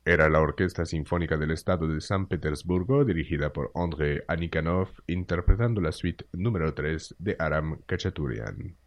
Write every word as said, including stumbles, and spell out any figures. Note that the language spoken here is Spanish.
Era la Orquesta Sinfónica del Estado de San Petersburgo, dirigida por Andrei Anikanov, interpretando la suite número tres de Aram Khachaturian.